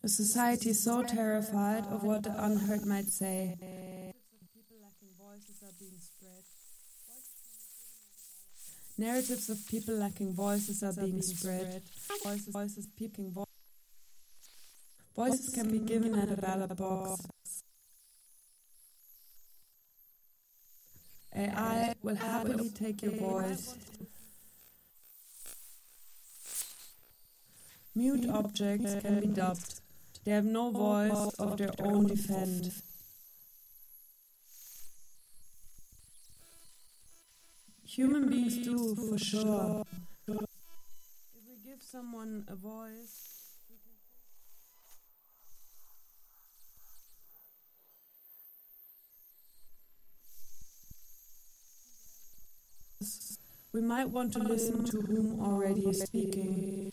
A society so terrified of what the unheard might say. Narratives of people lacking voices are being spread. Voices can be given at a ballot box. AI will happily take your voice. Mute objects can be dubbed. They have no voice of their own defend. Human beings do, for sure. If we give someone a voice, we might want to listen to whom already is speaking.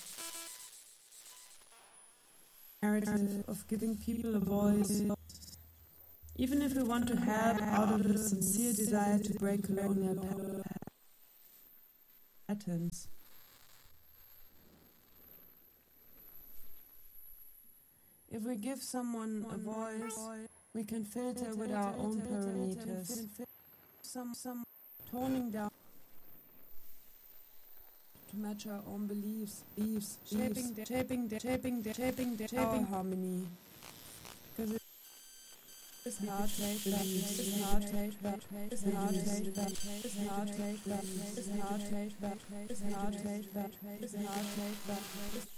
Narrative of giving people a voice, even if we want to help out of a sincere desire to break colonial patterns. If we give someone a voice, we can filter with our own parameters. Some toning down to match our own beliefs, shaping our harmony. Because it's hard to